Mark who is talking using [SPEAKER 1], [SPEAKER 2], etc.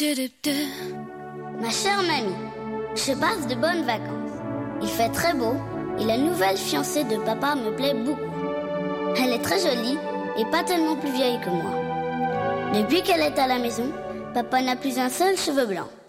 [SPEAKER 1] Ma chère mamie, je passe de bonnes vacances. Il fait très beau et la nouvelle fiancée de papa me plaît beaucoup. Elle est très jolie et pas tellement plus vieille que moi. Depuis qu'elle est à la maison, papa n'a plus un seul cheveu blanc.